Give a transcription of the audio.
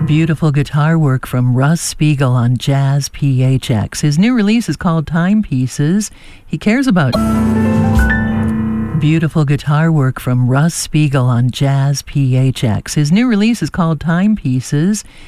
Beautiful guitar work from Russ Spiegel on Jazz PHX. His new release is called Timepieces. He cares about beautiful guitar work from Russ Spiegel on Jazz PHX. His new release is called Timepieces.